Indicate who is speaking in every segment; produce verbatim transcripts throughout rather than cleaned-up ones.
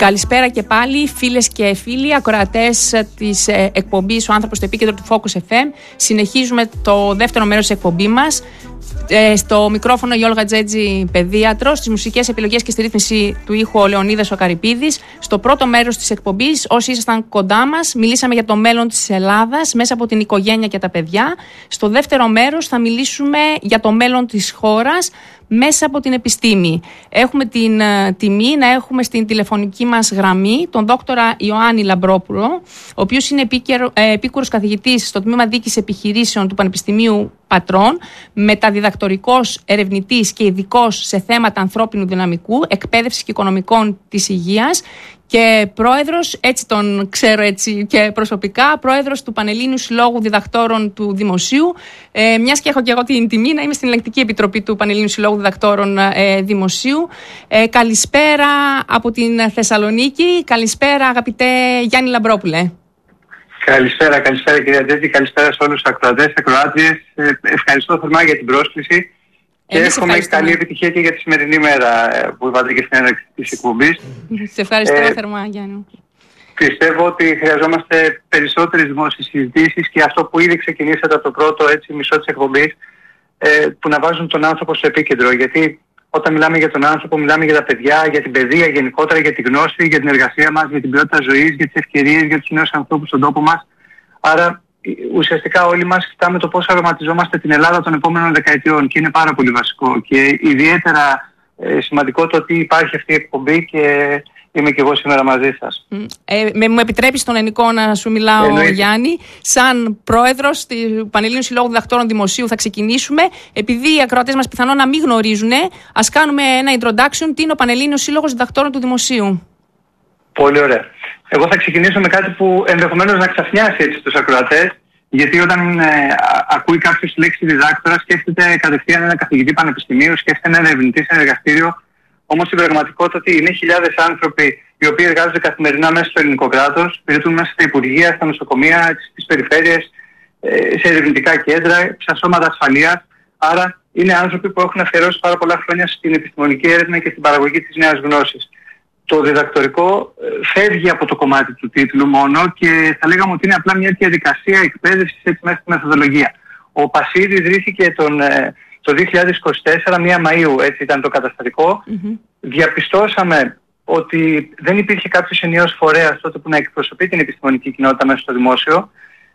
Speaker 1: Καλησπέρα και πάλι, φίλες και φίλοι, ακροατές της εκπομπής «Ο άνθρωπος στο επίκεντρο» του Focus εφ εμ. Συνεχίζουμε το δεύτερο μέρος της εκπομπής μας. Ε, στο μικρόφωνο η Όλγα Τζέτζη, παιδίατρος, στις μουσικές επιλογές και στη ρύθμιση του ήχου ο Λεωνίδας ο Καρυπίδης. Στο πρώτο μέρος της εκπομπής, όσοι ήσασταν κοντά μας, μιλήσαμε για το μέλλον της Ελλάδας μέσα από την οικογένεια και τα παιδιά. Στο δεύτερο μέρος θα μιλήσουμε για το μέλλον της χώρας μέσα από την επιστήμη. Έχουμε την uh, τιμή να έχουμε στην τηλεφωνική μας γραμμή τον δόκτορα Ιωάννη Λαμπρόπουλο, ο οποίος είναι επίκαιρο, ε, επίκουρος καθηγητής στο Τμήμα Διοίκησης Επιχειρήσεων του Πανεπιστημίου Πατρών, μεταδιδακτορικός ερευνητής και ειδικός σε θέματα ανθρώπινου δυναμικού, εκπαίδευσης και οικονομικών της υγείας και πρόεδρος, έτσι τον ξέρω έτσι και προσωπικά, πρόεδρος του Πανελλήνιου Συλλόγου Διδακτόρων του Δημοσίου, ε, μιας και έχω και εγώ την τιμή να είμαι στην Ελεγκτική Επιτροπή του Πανελλήνιου Συλλόγου Διδακτόρων ε, Δημοσίου. Ε, καλησπέρα από την Θεσσαλονίκη. Καλησπέρα αγαπητέ Γιάννη Λαμπρόπουλε.
Speaker 2: Καλησπέρα, καλησπέρα κυρία Τζέτζη, καλησπέρα σε όλους τους ακροατές, ακροάτριες. Ε, ευχαριστώ θερμά για την πρόσκληση. Και εύχομαι καλή επιτυχία και για τη σημερινή μέρα που είπατε και στην έναρξη της εκπομπής.
Speaker 1: Σε ευχαριστώ ε, θερμά, Γιάννη.
Speaker 2: Πιστεύω ότι χρειαζόμαστε περισσότερες δημόσιες συζητήσεις και αυτό που ήδη ξεκινήσατε από το πρώτο έτσι, μισό της εκπομπής, ε, που να βάζουν τον άνθρωπο στο επίκεντρο. Γιατί όταν μιλάμε για τον άνθρωπο, μιλάμε για τα παιδιά, για την παιδεία γενικότερα, για τη γνώση, για την εργασία μας, για την ποιότητα ζωής, για τις ευκαιρίες, για τους νέους ανθρώπους στον τόπο μας. Άρα ουσιαστικά όλοι μας κοιτάμε το πώς αρωματιζόμαστε την Ελλάδα των επόμενων δεκαετιών και είναι πάρα πολύ βασικό και ιδιαίτερα ε, σημαντικό το ότι υπάρχει αυτή η εκπομπή και είμαι και εγώ σήμερα μαζί σας.
Speaker 1: Ε, με, μου επιτρέπεις τον Ενικό να σου μιλάω,
Speaker 2: Εννοείς.
Speaker 1: Γιάννη. Σαν πρόεδρος του Πανελλήνιου Συλλόγου Διδακτόρων Δημοσίου θα ξεκινήσουμε. Επειδή οι ακροατές μας πιθανόν να μην γνωρίζουν, ας κάνουμε ένα introduction. Τι είναι ο Πανελλήνιος Σύλλογος Διδακτόρων του Δημοσίου?
Speaker 2: Πολύ ωραία. Εγώ θα ξεκινήσω με κάτι που ενδεχομένως να ξαφνιάσει έτσι τους ακροατές, γιατί όταν ε, ακούει κάποιος τη λέξη διδάκτορα, σκέφτεται κατευθείαν ένα καθηγητή πανεπιστημίου, σκέφτεται ένα ερευνητή σε εργαστήριο. Όμως στην πραγματικότητα είναι χιλιάδες άνθρωποι οι οποίοι εργάζονται καθημερινά μέσα στο ελληνικό κράτος, υπηρετούν μέσα στα υπουργεία, στα νοσοκομεία, στις περιφέρειες, ε, σε ερευνητικά κέντρα, στα σώματα ασφαλείας. Άρα είναι άνθρωποι που έχουν αφιερώσει πάρα πολλά χρόνια στην επιστημονική έρευνα και στην παραγωγή της νέας γνώσης. Το διδακτορικό φεύγει από το κομμάτι του τίτλου μόνο και θα λέγαμε ότι είναι απλά μια διαδικασία εκπαίδευσης έτσι μέσα στη μεθοδολογία. Ο ΠΑΣΥΔ ιδρύθηκε τον, το δύο χιλιάδες είκοσι τέσσερα, πρώτη Μαΐου, έτσι ήταν το καταστατικό. Mm-hmm. Διαπιστώσαμε ότι δεν υπήρχε κάποιος ενιαίος φορέας τότε που να εκπροσωπεί την επιστημονική κοινότητα μέσα στο δημόσιο.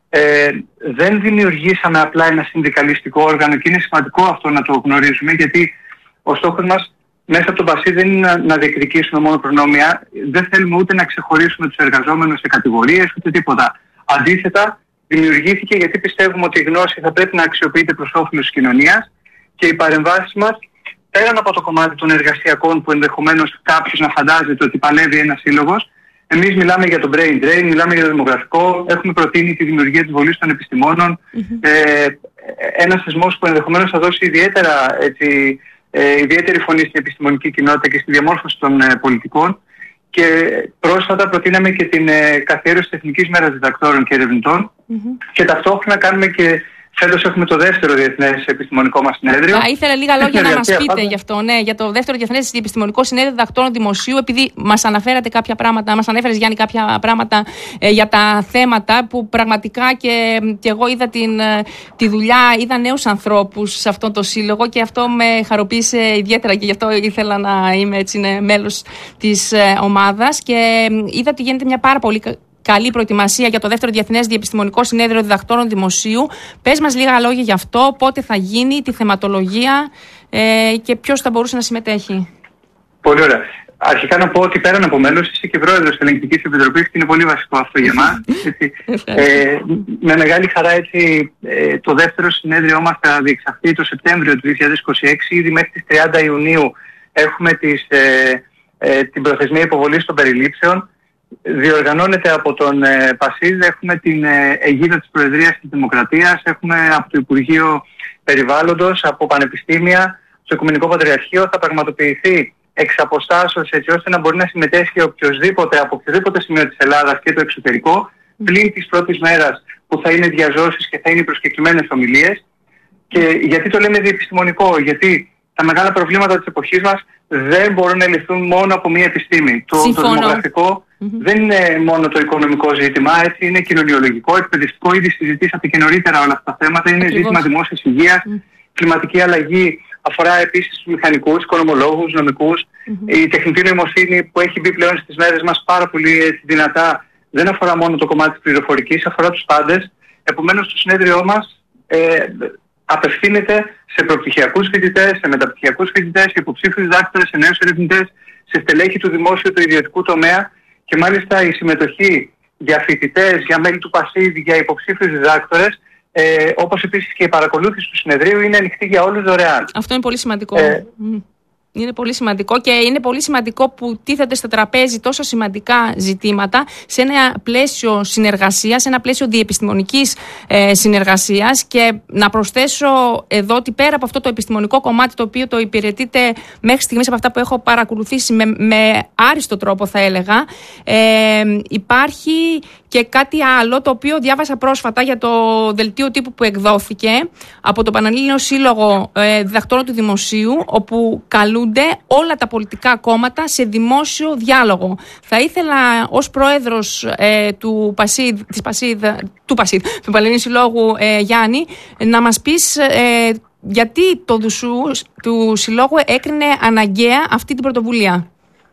Speaker 2: Ε, δεν δημιουργήσαμε απλά ένα συνδικαλιστικό όργανο και είναι σημαντικό αυτό να το γνωρίζουμε, γιατί ο στόχος μας μέσα από τον ΠΑΣΥ δεν είναι να, να διεκδικήσουμε μόνο προνόμια, δεν θέλουμε ούτε να ξεχωρίσουμε τους εργαζόμενους σε κατηγορίες ούτε τίποτα. Αντίθετα, δημιουργήθηκε γιατί πιστεύουμε ότι η γνώση θα πρέπει να αξιοποιείται προς όφελος της κοινωνίας και οι παρεμβάσεις μας, πέραν από το κομμάτι των εργασιακών που ενδεχομένως κάποιος να φαντάζεται ότι παλεύει ένας σύλλογος, εμείς μιλάμε για το brain drain, μιλάμε για το δημογραφικό, έχουμε προτείνει τη δημιουργία της βολής των επιστημόνων, mm-hmm. ε, ένας θεσμός που ενδεχομένως θα δώσει ιδιαίτερα έτσι, Ε, ιδιαίτερη φωνή στην επιστημονική κοινότητα και στη διαμόρφωση των ε, πολιτικών και πρόσφατα προτείναμε και την ε, καθιέρωση της Εθνικής Μέρας Διδακτόρων και Ερευνητών mm-hmm. και ταυτόχρονα κάνουμε και φέτος έχουμε το δεύτερο διεθνές επιστημονικό μας συνέδριο.
Speaker 1: Θα ήθελα λίγα λόγια να μας πείτε πάντα. γι' αυτό, ναι, για το δεύτερο διεθνές επιστημονικό συνέδριο διδακτόρων δημοσίου, επειδή μας αναφέρατε κάποια πράγματα, μας ανέφερες Γιάννη κάποια πράγματα ε, για τα θέματα που πραγματικά και, και εγώ είδα την, τη δουλειά, είδα νέους ανθρώπους σε αυτόν τον σύλλογο και αυτό με χαροποίησε ιδιαίτερα και γι' αυτό ήθελα να είμαι έτσι, ναι, μέλος της ε, ομάδας και ε, είδα ότι γίνεται μια πάρα πολύ καλή προετοιμασία για το δεύτερο Διεθνές Διεπιστημονικό Συνέδριο Διδακτόρων Δημοσίου. Πες μας λίγα λόγια γι' αυτό, πότε θα γίνει, τη θεματολογία ε, και ποιος θα μπορούσε να συμμετέχει.
Speaker 2: Πολύ ωραία. Αρχικά να πω ότι πέραν από μέλος είσαι και πρόεδρος της Ελεγκτικής Επιτροπής και είναι πολύ βασικό αυτό για μας. ε, με μεγάλη χαρά έτσι, ε, το δεύτερο συνέδριό μας θα διεξαχθεί το Σεπτέμβριο του δύο χιλιάδες είκοσι έξι. Ήδη μέχρι τις τριάντα Ιουνίου έχουμε τις, ε, ε, την προθεσμία υποβολής των περιλήψεων. Διοργανώνεται από τον ε, ΠΑΣΥΔ, έχουμε την ε, αιγίδα της Προεδρίας της Δημοκρατίας, έχουμε από το Υπουργείο Περιβάλλοντος, από πανεπιστήμια, στο Οικουμενικό Πατριαρχείο. Θα πραγματοποιηθεί εξ αποστάσεως έτσι ώστε να μπορεί να συμμετέχει οποιοσδήποτε από οποιοδήποτε σημείο της Ελλάδας και το εξωτερικό, πλην της πρώτης μέρας που θα είναι διαζώσεις και θα είναι προσκεκλημένες ομιλίες. Και γιατί το λέμε διεπιστημονικό? Γιατί τα μεγάλα προβλήματα της εποχής μας δεν μπορούν να λυθούν μόνο από μία επιστήμη. Το, το δημογραφικό mm-hmm. δεν είναι μόνο το οικονομικό ζήτημα, έτσι είναι κοινωνιολογικό, εκπαιδευτικό, ήδη συζητήσατε και νωρίτερα όλα αυτά τα θέματα, είναι Ακριβώς. ζήτημα δημόσιας υγείας, mm. κλιματική αλλαγή, αφορά επίσης τους μηχανικούς, οικονομολόγους, νομικούς, mm-hmm. η τεχνητή νοημοσύνη που έχει μπει πλέον στις μέρες μας πάρα πολύ έτσι, δυνατά, δεν αφορά μόνο το κομμάτι της πληροφορικής, αφορά τους πάντες. Επομένως, το συνέδριό μας ε, απευθύνεται σε προπτυχιακούς φοιτητές, σε μεταπτυχιακούς φοιτητές, σε υποψήφιους διδάκτορες, σε νέους ερευνητές, σε στελέχη του δημόσιου, του ιδιωτικού τομέα και μάλιστα η συμμετοχή για φοιτητές, για μέλη του ΠΑΣΥΔ, για υποψήφιους διδάκτορες, ε, όπως επίσης και η παρακολούθηση του συνεδρίου είναι ανοιχτή για όλους δωρεάν.
Speaker 1: Αυτό είναι πολύ σημαντικό. Ε, mm. Είναι πολύ σημαντικό και είναι πολύ σημαντικό που τίθενται στα τραπέζι τόσο σημαντικά ζητήματα σε ένα πλαίσιο συνεργασίας, σε ένα πλαίσιο διεπιστημονικής ε, συνεργασίας και να προσθέσω εδώ ότι πέρα από αυτό το επιστημονικό κομμάτι το οποίο το υπηρετείται μέχρι στιγμής από αυτά που έχω παρακολουθήσει με, με άριστο τρόπο θα έλεγα, ε, υπάρχει και κάτι άλλο το οποίο διάβασα πρόσφατα για το δελτίο τύπου που εκδόθηκε από το Πανελλήνιο Σύλλογο ε, Διδακτόρων του Δημοσίου, όπου καλούνται όλα τα πολιτικά κόμματα σε δημόσιο διάλογο. Θα ήθελα ως πρόεδρος ε, του ΠΑΣΥΔ, της ΠΑΣΥΔ, του ΠΑΣΥΔ, του Πανελλήνιου Συλλόγου ε, Γιάννη, να μας πεις ε, γιατί το ΔΟΥΣΟΥ του Συλλόγου έκρινε αναγκαία αυτή την πρωτοβουλία.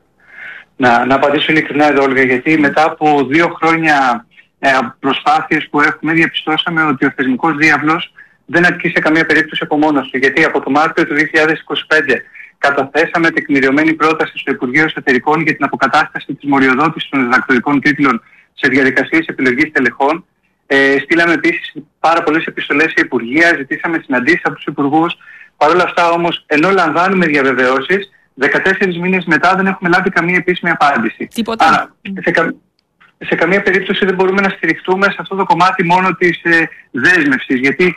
Speaker 2: Να, να απαντήσω ειλικρινά εδώ, Όλγα, γιατί μετά από δύο χρόνια ε, προσπάθειες που έχουμε, διαπιστώσαμε ότι ο θεσμικός διάβλος δεν αρκεί σε καμία περίπτωση από μόνος του. Γιατί από το Μάρτιο του δύο χιλιάδες είκοσι πέντε καταθέσαμε τεκμηριωμένη πρόταση στο Υπουργείο Εσωτερικών για την αποκατάσταση της μοριοδότησης των διδακτορικών τίτλων σε διαδικασίες επιλογής τελεχών. Ε, στείλαμε επίσης πάρα πολλές επιστολές σε υπουργεία, ζητήσαμε συναντήσεις από τους υπουργούς. Παρ' όλα αυτά όμως, ενώ λαμβάνουμε διαβεβαιώσεις, δεκατέσσερις μήνες μετά δεν έχουμε λάβει καμία επίσημη απάντηση.
Speaker 1: Τίποτα.
Speaker 2: Άρα, σε, κα, σε καμία περίπτωση δεν μπορούμε να στηριχτούμε σε αυτό το κομμάτι μόνο της ε, δέσμευσης, γιατί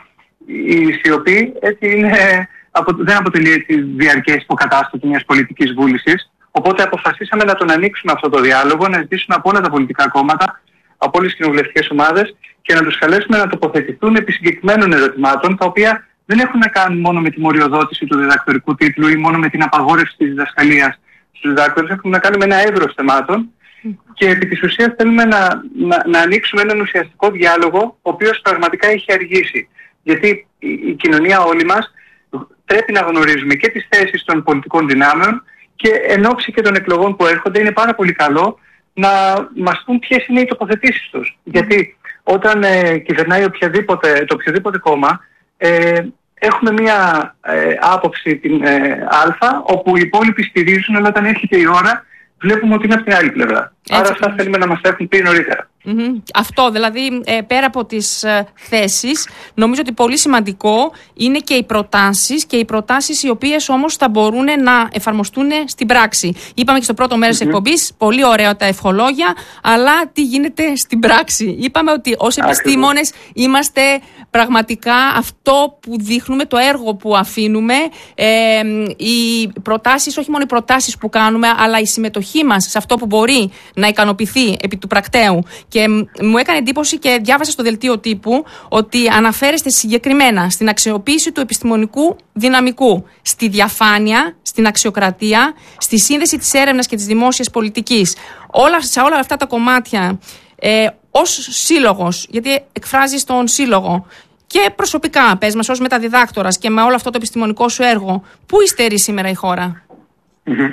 Speaker 2: η σιωπή έτσι είναι, απο, δεν αποτελεί έτσι διαρκές υποκατάστατη μιας πολιτικής βούλησης. Οπότε αποφασίσαμε να τον ανοίξουμε αυτό το διάλογο, να ζητήσουμε από όλα τα πολιτικά κόμματα, από όλες τις κοινοβουλευτικές ομάδες και να τους καλέσουμε να τοποθετηθούν επί συγκεκριμένων ερωτημάτων, τα οποία δεν έχουν να κάνουν μόνο με τη μοριοδότηση του διδακτορικού τίτλου ή μόνο με την απαγόρευση της διδασκαλίας στους διδάκτορες, έχουν να κάνουν με ένα εύρος θεμάτων και επί της ουσίας θέλουμε να, να, να ανοίξουμε έναν ουσιαστικό διάλογο, ο οποίος πραγματικά έχει αργήσει. Γιατί η, η κοινωνία όλη μας πρέπει να γνωρίζουμε και τις θέσεις των πολιτικών δυνάμεων και εν ώψη και των εκλογών που έρχονται είναι πάρα πολύ καλό να μας πούν ποιες είναι οι τοποθετήσεις τους. Mm. Γιατί όταν ε, κυβερνάει οποιαδήποτε, το οποιοδήποτε κόμμα, ε, έχουμε μία ε, άποψη την ε, α, όπου οι υπόλοιποι στηρίζουν, αλλά όταν έρχεται η ώρα βλέπουμε ότι είναι από την άλλη πλευρά. Έτσι. Άρα αυτά θέλουμε να μας τα έχουν πει νωρίτερα.
Speaker 1: Mm-hmm. Αυτό δηλαδή ε, πέρα από τις ε, θέσεις, νομίζω ότι πολύ σημαντικό είναι και οι προτάσεις και οι προτάσεις οι οποίες όμως θα μπορούν να εφαρμοστούν στην πράξη. Είπαμε και στο πρώτο μέρος mm-hmm. της εκπομπής, πολύ ωραία τα ευχολόγια, αλλά τι γίνεται στην πράξη. Είπαμε ότι ως επιστήμονες είμαστε πραγματικά αυτό που δείχνουμε, το έργο που αφήνουμε, ε, οι προτάσεις, όχι μόνο οι προτάσεις που κάνουμε, αλλά η συμμετοχή μας σε αυτό που μπορεί να ικανοποιηθεί επί του πρακτέου. Και μου έκανε εντύπωση και διάβασα στο δελτίο τύπου ότι αναφέρεστε συγκεκριμένα στην αξιοποίηση του επιστημονικού δυναμικού, στη διαφάνεια, στην αξιοκρατία, στη σύνδεση της έρευνας και της δημόσιας πολιτικής. Όλα, σε όλα αυτά τα κομμάτια, ε, ως σύλλογος, γιατί εκφράζεις τον σύλλογο, και προσωπικά, πες μας, ως μεταδιδάκτορας και με όλο αυτό το επιστημονικό σου έργο, πού υστερεί σήμερα η χώρα?
Speaker 2: Mm-hmm.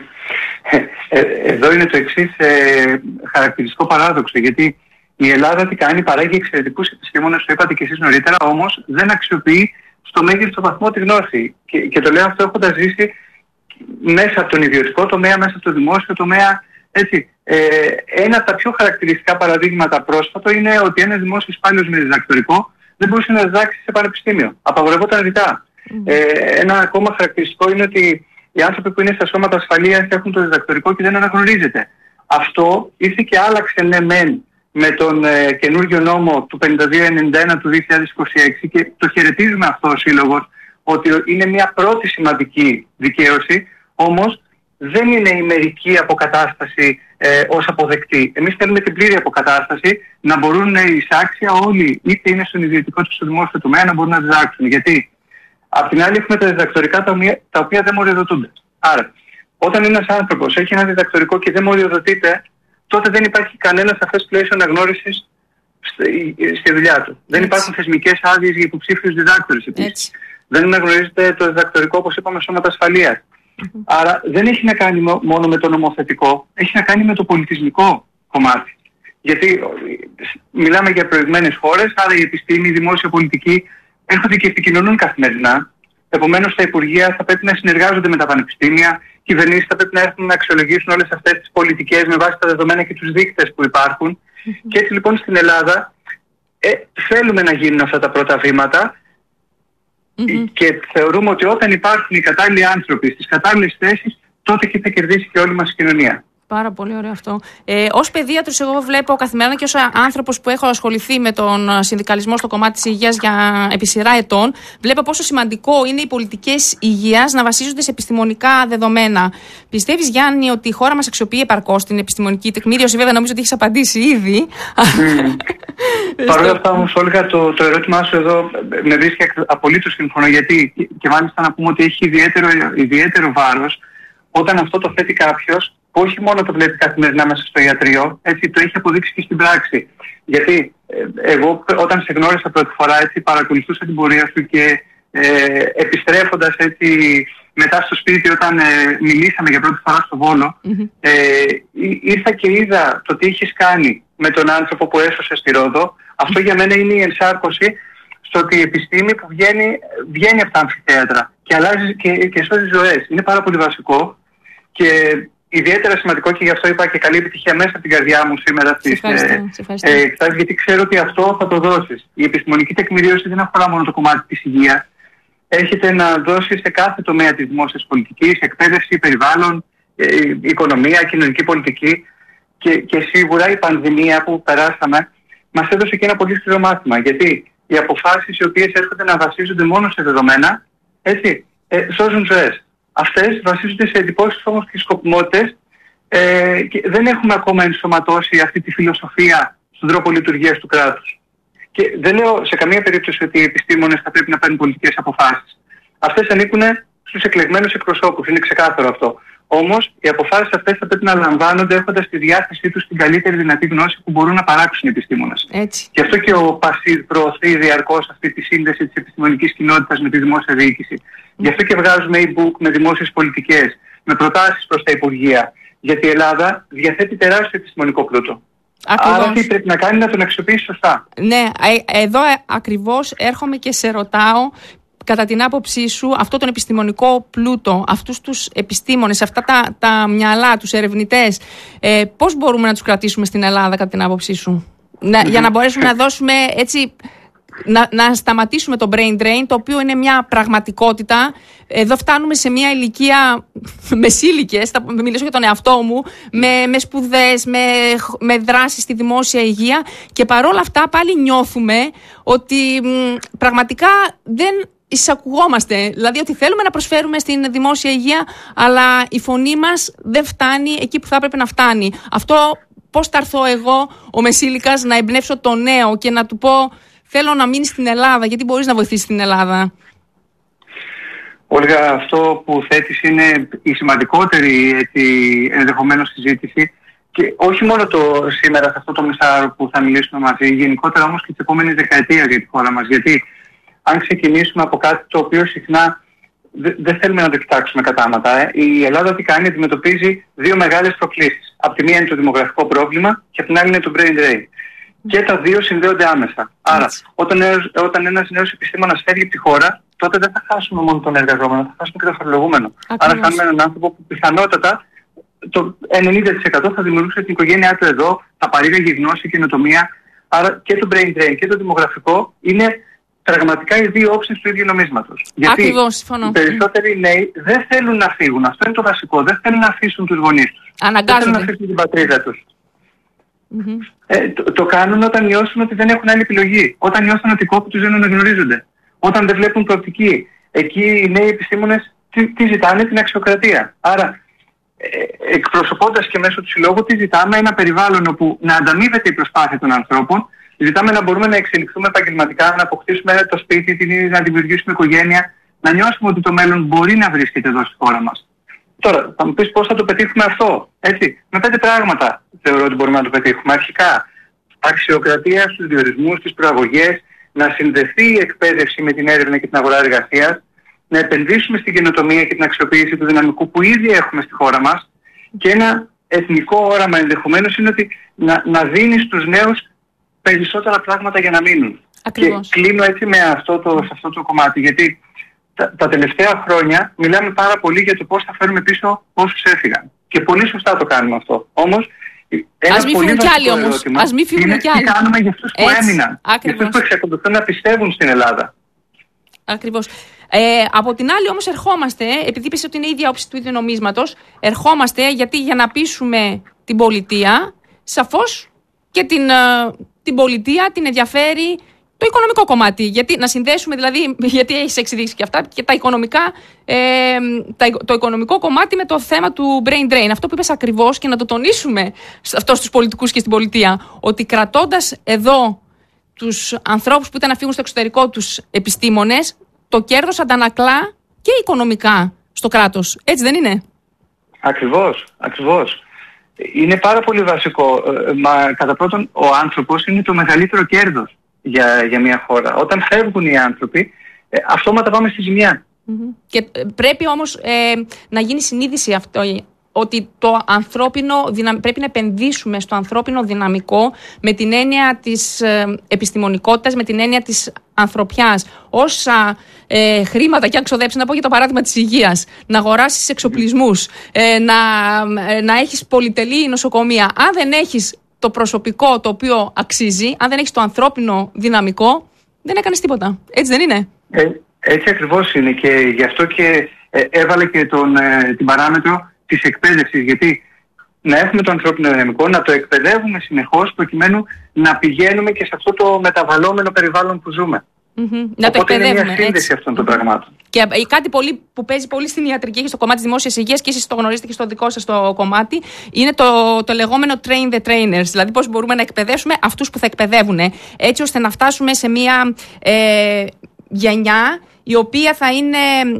Speaker 2: Ε, εδώ είναι το εξής ε, χαρακτηριστικό παράδοξο, γιατί η Ελλάδα τι κάνει, παράγει εξαιρετικούς επιστήμονες, το είπατε και εσείς νωρίτερα, όμως δεν αξιοποιεί στο μέγιστο βαθμό τη γνώση. Και, και το λέω αυτό έχοντας ζήσει μέσα από τον ιδιωτικό τομέα, μέσα από το δημόσιο τομέα. Έτσι. Ε, ένα από τα πιο χαρακτηριστικά παραδείγματα πρόσφατο είναι ότι ένας δημόσιος υπάλληλος με διδακτορικό δεν μπορούσε να διδάξει σε πανεπιστήμιο. Απαγορευόταν ρητά. Mm. Ε, ένα ακόμα χαρακτηριστικό είναι ότι οι άνθρωποι που είναι στα σώματα ασφαλείας έχουν το διδακτορικό και δεν αναγνωρίζεται. Αυτό ήρθε και άλλαξε ναι μεν με τον ε, καινούργιο νόμο του πενήντα δύο ενενήντα ένα του δύο χιλιάδες είκοσι έξι και το χαιρετίζουμε αυτό ο Σύλλογος, ότι είναι μια πρώτη σημαντική δικαίωση, όμως δεν είναι η μερική αποκατάσταση ε, ως αποδεκτή. Εμείς θέλουμε την πλήρη αποκατάσταση, να μπορούν εισάξια όλοι, είτε είναι στον ιδιωτικό είτε στο δημόσιο τομέα, να μπορούν να διδάξουν. Γιατί Απ' την άλλη έχουμε τα διδακτορικά τα οποία, τα οποία δεν μοριοδοτούνται. Άρα, όταν ένας άνθρωπος έχει ένα διδακτορικό και δεν μοριοδοτείται, τότε δεν υπάρχει κανένα σαφές πλαίσιο αναγνώρισης στη, στη δουλειά του. Έτσι. Δεν υπάρχουν θεσμικές άδειες για υποψήφιους διδάκτορες επίσης. Δεν αναγνωρίζεται το διδακτορικό, όπως είπαμε, σώματα ασφαλείας. Mm-hmm. Άρα δεν έχει να κάνει μόνο με το νομοθετικό, έχει να κάνει με το πολιτισμικό κομμάτι. Γιατί μιλάμε για προηγμένες χώρες, άρα η επιστήμη, η δημόσια πολιτική έρχονται και επικοινωνούν καθημερινά. Επομένως, τα υπουργεία θα πρέπει να συνεργάζονται με τα πανεπιστήμια, οι κυβερνήσεις θα πρέπει να έρθουν να αξιολογήσουν όλες αυτές τις πολιτικές με βάση τα δεδομένα και τους δείκτες που υπάρχουν. Mm-hmm. Και έτσι λοιπόν στην Ελλάδα ε, θέλουμε να γίνουν αυτά τα πρώτα βήματα. Mm-hmm. Και θεωρούμε ότι όταν υπάρχουν οι κατάλληλοι άνθρωποι στις κατάλληλες θέσεις, τότε και θα κερδίσει και όλη μας η κοινωνία.
Speaker 1: Πάρα πολύ ωραίο αυτό. Ε, ως παιδίατρος, εγώ βλέπω καθημερινά και ως άνθρωπος που έχω ασχοληθεί με τον συνδικαλισμό στο κομμάτι της υγείας για επί σειρά ετών, βλέπω πόσο σημαντικό είναι οι πολιτικές υγείας να βασίζονται σε επιστημονικά δεδομένα. Πιστεύεις, Γιάννη, ότι η χώρα μας αξιοποιεί επαρκώς την επιστημονική τεκμήριωση? Βέβαια, νομίζω ότι έχεις απαντήσει ήδη. Mm.
Speaker 2: Παρ' όλα αυτά, όμως, Όλγα, το, το ερώτημά σου εδώ με βρίσκει απολύτως σύμφωνο, γιατί και, και μάλιστα να πούμε ότι έχει ιδιαίτερο, ιδιαίτερο βάρος όταν αυτό το θέτει κάποιος που όχι μόνο το βλέπει καθημερινά μέσα στο ιατρείο, έτσι το έχει αποδείξει και στην πράξη. Γιατί ε, εγώ όταν σε γνώρισα πρώτη φορά, έτσι παρακολουθούσα την πορεία σου και ε, επιστρέφοντας έτσι μετά στο σπίτι όταν ε, μιλήσαμε για πρώτη φορά στο Βόλο, mm-hmm. ε, ήρθα και είδα το τι έχεις κάνει με τον άνθρωπο που έσωσε στη Ρόδο. Αυτό για μένα είναι η ενσάρκωση στο ότι η επιστήμη που βγαίνει, βγαίνει από τα αμφιθέατρα και αλλάζει και, και σώζει ζωές. Είναι πάρα πολύ βασικό και ιδιαίτερα σημαντικό, και γι' αυτό είπα και καλή επιτυχία μέσα από την καρδιά μου σήμερα στις εκστάσεις, γιατί ξέρω ότι αυτό θα το δώσεις. Η επιστημονική τεκμηρίωση δεν αφορά μόνο το κομμάτι της υγείας. Έχετε να δώσει σε κάθε τομέα της δημόσιας πολιτικής, εκπαίδευση, περιβάλλον, ε, οικονομία, κοινωνική πολιτική και, και σίγουρα η πανδημία που περάσαμε μας έδωσε και ένα πολύ σκληρό μάθημα. Γιατί οι αποφάσεις οι οποίες έρχονται να βασίζονται μόνο σε δεδομένα, έτσι, ε, σώζουν ζωές. Αυτές βασίζονται σε εντυπώσεις όμως και σκοπιμότητες ε, και δεν έχουμε ακόμα ενσωματώσει αυτή τη φιλοσοφία στον τρόπο λειτουργίας του κράτους. Και δεν λέω σε καμία περίπτωση ότι οι επιστήμονες θα πρέπει να παίρνουν πολιτικές αποφάσεις. Αυτές ανήκουν στους εκλεγμένους εκπροσώπους, είναι ξεκάθαρο αυτό. Όμως οι αποφάσεις αυτές θα πρέπει να λαμβάνονται έχοντας στη διάθεσή τους την καλύτερη δυνατή γνώση που μπορούν να παράξουν οι επιστήμονες. Έτσι. Γι' αυτό και ο Πασίρ προωθεί διαρκώς αυτή τη σύνδεση της επιστημονικής κοινότητας με τη δημόσια διοίκηση. Mm. Γι' αυτό και βγάζουμε e-book με δημόσιες πολιτικές, με προτάσεις προς τα υπουργεία. Γιατί η Ελλάδα διαθέτει τεράστιο επιστημονικό πλούτο. Ακριβώς. Άρα τι πρέπει να κάνει? Να τον αξιοποιήσει σωστά.
Speaker 1: Ναι, εδώ ακριβώς έρχομαι και σε ρωτάω, κατά την άποψή σου, αυτό τον επιστημονικό πλούτο, αυτούς τους επιστήμονες, αυτά τα, τα μυαλά, τους ερευνητές, ε, πώς μπορούμε να τους κρατήσουμε στην Ελλάδα, κατά την άποψή σου, να, mm-hmm. για να μπορέσουμε να δώσουμε έτσι, να, να σταματήσουμε το brain drain, το οποίο είναι μια πραγματικότητα. Εδώ φτάνουμε σε μια ηλικία μεσήλικες, θα μιλήσω για τον εαυτό μου, με, με σπουδές, με, με δράσεις στη δημόσια υγεία, και παρόλα αυτά πάλι νιώθουμε ότι μ, πραγματικά δεν εισακουγόμαστε. Δηλαδή ότι θέλουμε να προσφέρουμε στην δημόσια υγεία, αλλά η φωνή μας δεν φτάνει εκεί που θα έπρεπε να φτάνει. Αυτό πώς θα έρθω εγώ, ο μεσήλικας, να εμπνεύσω το νέο και να του πω θέλω να μείνει στην Ελλάδα, γιατί μπορείς να βοηθήσεις την Ελλάδα?
Speaker 2: Όλγα, αυτό που θέτεις είναι η σημαντικότερη έτσι, ενδεχομένως συζήτηση, και όχι μόνο το σήμερα σε αυτό το μισάωρο που θα μιλήσουμε μαζί, γενικότερα όμως και τις επόμενες δεκαετίες για τη χώρα μας. Γιατί αν ξεκινήσουμε από κάτι το οποίο συχνά δεν δε θέλουμε να το κοιτάξουμε κατάματα, ε. η Ελλάδα τι κάνει? Αντιμετωπίζει δύο μεγάλες προκλήσεις. Από τη μία είναι το δημογραφικό πρόβλημα και από την άλλη είναι το brain drain. Mm. Και τα δύο συνδέονται άμεσα. Άρα, mm. όταν, όταν ένας νέος επιστήμονας φεύγει από τη χώρα, τότε δεν θα χάσουμε μόνο τον εργαζόμενο, θα χάσουμε και τον φορολογούμενο. Άρα, χάνουμε έναν άνθρωπο που πιθανότατα το ενενήντα τοις εκατό θα δημιουργούσε την οικογένειά του εδώ, θα παρήγαγε γνώση, καινοτομία. Άρα και το brain drain και το δημογραφικό είναι πραγματικά οι δύο όψεις του ίδιου νομίσματος. Γιατί
Speaker 1: Ακριβώς,
Speaker 2: οι περισσότεροι νέοι δεν θέλουν να φύγουν. Αυτό είναι το βασικό. Δεν θέλουν να αφήσουν τους γονείς τους. Δεν θέλουν να αφήσουν την πατρίδα τους. Mm-hmm. Ε, το, το κάνουν όταν νιώσουν ότι δεν έχουν άλλη επιλογή. Όταν νιώσουν ότι οι κόποι τους δεν αναγνωρίζονται. Όταν δεν βλέπουν προοπτική. Εκεί οι νέοι επιστήμονες τι, τι ζητάνε? Την αξιοκρατία. Άρα, ε, εκπροσωπώντας και μέσω του συλλόγου, τι ζητάμε? Ένα περιβάλλον όπου να ανταμείβεται η προσπάθεια των ανθρώπων. Ζητάμε να μπορούμε να εξελιχθούμε επαγγελματικά, να αποκτήσουμε το σπίτι, να δημιουργήσουμε οικογένεια, να νιώσουμε ότι το μέλλον μπορεί να βρίσκεται εδώ στη χώρα μας. Τώρα, θα μου πεις πώς θα το πετύχουμε αυτό. Έτσι, με πέντε πράγματα θεωρώ ότι μπορούμε να το πετύχουμε. Αρχικά, αξιοκρατία στους διορισμούς, στις προαγωγές, να συνδεθεί η εκπαίδευση με την έρευνα και την αγορά εργασίας, να επενδύσουμε στην καινοτομία και την αξιοποίηση του δυναμικού που ήδη έχουμε στη χώρα μας, και ένα εθνικό όραμα ενδεχομένως είναι ότι να, να δίνει στους νέους περισσότερα πράγματα για να μείνουν.
Speaker 1: Ακριβώς.
Speaker 2: Και κλείνω έτσι με αυτό το, σε αυτό το κομμάτι, γιατί τα, τα τελευταία χρόνια μιλάμε πάρα πολύ για το πώς θα φέρουμε πίσω όσους έφυγαν. Και πολύ σωστά το κάνουμε αυτό. Όμως, ένα
Speaker 1: Ας μην
Speaker 2: πολύ
Speaker 1: φύγουν κι άλλοι όμως.
Speaker 2: ερώτημα
Speaker 1: Ας μην φύγουν
Speaker 2: είναι
Speaker 1: κι άλλοι.
Speaker 2: τι κάνουμε για αυτούς που
Speaker 1: Έτσι,
Speaker 2: έμειναν.
Speaker 1: ακριβώς.
Speaker 2: Για αυτούς που εξακολουθούν να πιστεύουν στην Ελλάδα.
Speaker 1: Ακριβώς. Ε, από την άλλη όμως ερχόμαστε, επειδή είπες ότι είναι η ίδια όψη του ίδιου νομίσματος, ερχόμαστε γιατί για να πείσουμε την πολιτεία, σαφώς και την, την πολιτεία την ενδιαφέρει το οικονομικό κομμάτι. Γιατί να συνδέσουμε, δηλαδή, γιατί έχεις εξειδήσει και αυτά, και τα οικονομικά, ε, τα, το οικονομικό κομμάτι με το θέμα του brain drain. Αυτό που είπες ακριβώς, και να το τονίσουμε αυτό στους πολιτικούς και στην πολιτεία, ότι κρατώντας εδώ τους ανθρώπους που ήταν να φύγουν στο εξωτερικό, τους επιστήμονες, το κέρδος αντανακλά και οικονομικά στο κράτος. Έτσι δεν είναι?
Speaker 2: Ακριβώς, ακριβώς. Είναι πάρα πολύ βασικό. Μα κατά πρώτον, ο άνθρωπος είναι το μεγαλύτερο κέρδος για, για μια χώρα. Όταν φεύγουν οι άνθρωποι, ε, αυτόματα πάμε στη ζημιά.
Speaker 1: Mm-hmm. Και πρέπει όμως ε, να γίνει συνείδηση αυτό, ότι το ανθρώπινο, πρέπει να επενδύσουμε στο ανθρώπινο δυναμικό με την έννοια της ε, επιστημονικότητας, με την έννοια της ανθρωπιάς. Όσα ε, χρήματα και αν ξοδέψεις, να πω για το παράδειγμα της υγείας, να αγοράσεις εξοπλισμούς, ε, να, ε, να έχεις πολυτελή νοσοκομεία. Αν δεν έχεις το προσωπικό το οποίο αξίζει, αν δεν έχεις το ανθρώπινο δυναμικό, δεν έκανες τίποτα. Έτσι δεν είναι?
Speaker 2: Ε, έτσι ακριβώς είναι, και γι' αυτό και ε, έβαλε και τον, ε, την παράμετρο της εκπαίδευσης, γιατί να έχουμε το ανθρώπινο δυναμικό, να το εκπαιδεύουμε συνεχώς προκειμένου να πηγαίνουμε και σε αυτό το μεταβαλλόμενο περιβάλλον που ζούμε.
Speaker 1: Mm-hmm. Να το
Speaker 2: Οπότε είναι μια σύνδεση
Speaker 1: έτσι
Speaker 2: αυτών των πραγμάτων.
Speaker 1: Και κάτι πολύ που παίζει πολύ στην ιατρική και στο κομμάτι της δημόσιας υγείας, και εσείς το γνωρίζετε και στο δικό σας το κομμάτι, είναι το, το λεγόμενο train the trainers. Δηλαδή πώς μπορούμε να εκπαιδεύσουμε αυτούς που θα εκπαιδεύουν, έτσι ώστε να φτάσουμε σε μια ε, γενιά η οποία θα είναι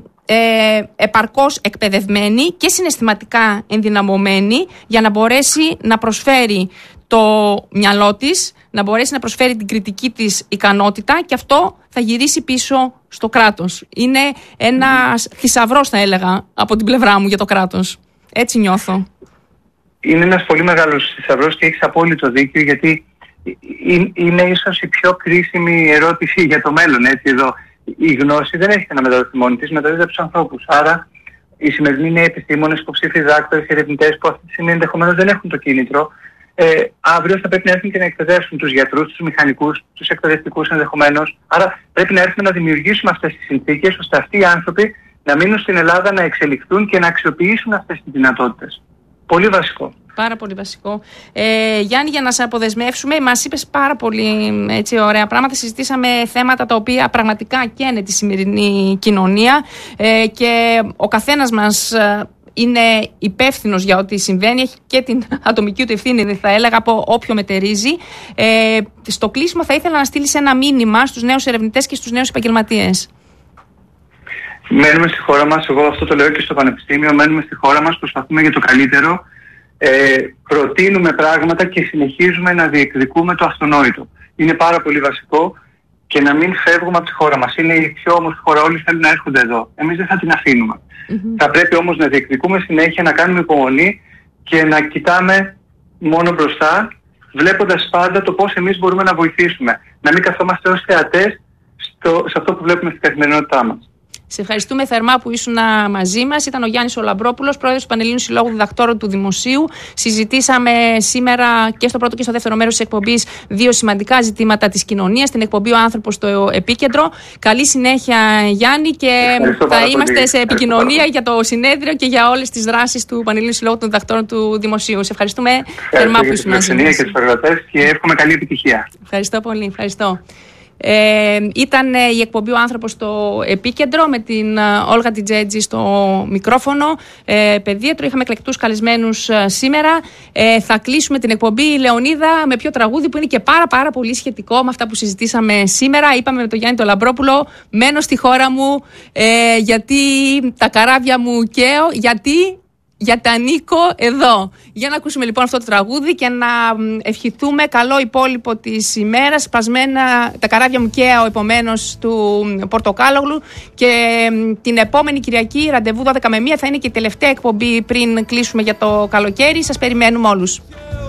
Speaker 1: Ε, επαρκώς εκπαιδευμένη και συναισθηματικά ενδυναμωμένη για να μπορέσει να προσφέρει το μυαλό της, να μπορέσει να προσφέρει την κριτική της ικανότητα, και αυτό θα γυρίσει πίσω στο κράτος. Είναι ένας θησαυρός, θα έλεγα, από την πλευρά μου για το κράτος. Έτσι νιώθω. Είναι
Speaker 2: ένας πολύ μεγάλος θησαυρός και έχεις απόλυτο δίκιο, γιατί είναι ίσως η πιο κρίσιμη ερώτηση για το μέλλον, έτσι εδώ. Η γνώση δεν έρχεται να μεταδοθεί μόνη της, μεταδίδεται από τους ανθρώπους. Άρα, οι σημερινοί νέοι επιστήμονες, υποψήφιοι δάκτορες, ερευνητές που αυτή τη στιγμή ενδεχομένως δεν έχουν το κίνητρο, ε, αύριο θα πρέπει να έρθουν και να εκπαιδεύσουν τους γιατρούς, τους μηχανικούς, τους εκπαιδευτικούς ενδεχομένως. Άρα, πρέπει να έρθουμε να δημιουργήσουμε αυτές τις συνθήκες ώστε αυτοί οι άνθρωποι να μείνουν στην Ελλάδα, να εξελιχθούν και να αξιοποιήσουν αυτές τις δυνατότητες. Πολύ βασικό.
Speaker 1: Πάρα πολύ βασικό. Ε, Γιάννη, για να σε αποδεσμεύσουμε, μας είπες πάρα πολύ έτσι, ωραία πράγματα. Συζητήσαμε θέματα τα οποία πραγματικά καίνε τη σημερινή κοινωνία, ε, και ο καθένας μας είναι υπεύθυνος για ό,τι συμβαίνει. Έχει και την ατομική του ευθύνη, θα έλεγα, από όποιο μετερίζει. Ε, στο κλείσιμο θα ήθελα να στείλεις ένα μήνυμα στους νέους ερευνητές και στους νέους επαγγελματίες.
Speaker 2: Μένουμε στη χώρα μας, εγώ αυτό το λέω και στο Πανεπιστήμιο, μένουμε στη χώρα μας, προσπαθούμε για το καλύτερο. Ε, προτείνουμε πράγματα και συνεχίζουμε να διεκδικούμε το αυτονόητο. Είναι πάρα πολύ βασικό, και να μην φεύγουμε από τη χώρα μας. Είναι η πιο όμορφη χώρα, όλοι θέλουν να έρχονται εδώ. Εμείς δεν θα την αφήνουμε. Mm-hmm. Θα πρέπει όμως να διεκδικούμε συνέχεια, να κάνουμε υπομονή και να κοιτάμε μόνο μπροστά, βλέποντας πάντα το πώς εμείς μπορούμε να βοηθήσουμε. Να μην καθόμαστε ως θεατές στο, σε αυτό που βλέπουμε στην καθημερινότητά μας.
Speaker 1: Σε ευχαριστούμε θερμά που ήσουν μαζί μας. Ήταν ο Γιάννης Ολαμπρόπουλος, πρόεδρος του Πανελλήνιου Συλλόγου Διδακτόρων του Δημοσίου. Συζητήσαμε σήμερα και στο πρώτο και στο δεύτερο μέρος της εκπομπής δύο σημαντικά ζητήματα της κοινωνίας. Την εκπομπή «Ο άνθρωπος στο επίκεντρο». Καλή συνέχεια, Γιάννη, και θα είμαστε πολύ σε επικοινωνία για το συνέδριο και για όλες τις δράσεις του Πανελλήνιου Συλλόγου των Διδακτόρων του Δημοσίου. Σε ευχαριστούμε θερμά που ήσουν μαζί μας.
Speaker 2: Και, και εύχομαι καλή επιτυχία.
Speaker 1: Ευχαριστώ πολύ. Ευχαριστώ. Ε, ήταν η εκπομπή Ο Άνθρωπος στο επίκεντρο με την Όλγα Τιτζέτζη στο μικρόφωνο, ε, παιδίατρο. Είχαμε εκλεκτούς καλεσμένους σήμερα. Ε, θα κλείσουμε την εκπομπή, Λεωνίδα, με ποιο τραγούδι που είναι και πάρα πάρα πολύ σχετικό με αυτά που συζητήσαμε σήμερα. Είπαμε με τον Γιάννη τον Λαμπρόπουλο, μένω στη χώρα μου, ε, γιατί τα καράβια μου καίω, γιατί... γιατί ανήκω εδώ. Για να ακούσουμε λοιπόν αυτό το τραγούδι και να ευχηθούμε καλό υπόλοιπο της ημέρας. Σπασμένα τα καράβια μου καίω, επομένως, του Πορτοκάλογλου. Και την επόμενη Κυριακή, ραντεβού δώδεκα με μία, θα είναι και η τελευταία εκπομπή πριν κλείσουμε για το καλοκαίρι. Σας περιμένουμε όλους.